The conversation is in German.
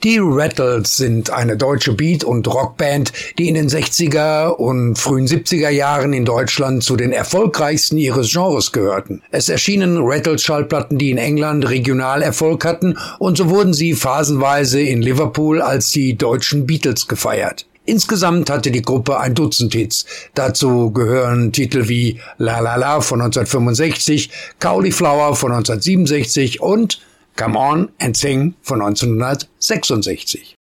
Die Rattles sind eine deutsche Beat- und Rockband, die in den 60er und frühen 70er Jahren in Deutschland zu den erfolgreichsten ihres Genres gehörten. Es erschienen Rattles-Schallplatten, die in England regional Erfolg hatten, und so wurden sie phasenweise in Liverpool als die deutschen Beatles gefeiert. Insgesamt hatte die Gruppe ein Dutzend Hits. Dazu gehören Titel wie La La La von 1965, Cauliflower von 1967 und Come On and Sing von 1966.